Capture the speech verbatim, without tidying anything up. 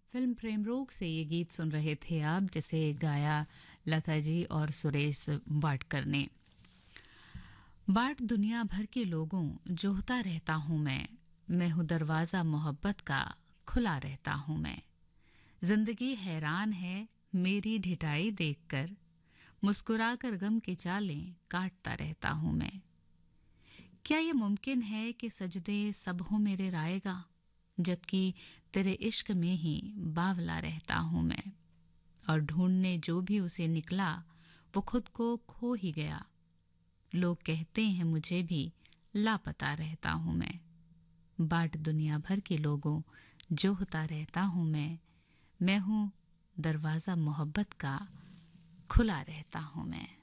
Film प्रेम रोग से ये गीत सुन रहे थे आप, जिसे गाया लता जी और सुरेश वाडकर ने। बाट दुनिया भर के लोगों जोहता रहता हूँ मैं मैं हूँ दरवाजा मोहब्बत का खुला रहता हूँ मैं। जिंदगी हैरान है मेरी ढिठाई देखकर, मुस्कुराकर गम के चालें काटता रहता हूँ मैं। क्या ये मुमकिन है कि सजदे सब हो मेरे रायगा, जबकि तेरे इश्क में ही बावला रहता हूँ मैं। और ढूंढने जो भी उसे निकला वो खुद को खो ही गया। लोग कहते हैं मुझे भी लापता रहता हूँ मैं। बाट दुनिया भर के लोगों जोहता रहता हूँ मैं मैं हूँ दरवाजा मोहब्बत का खुला रहता हूँ मैं।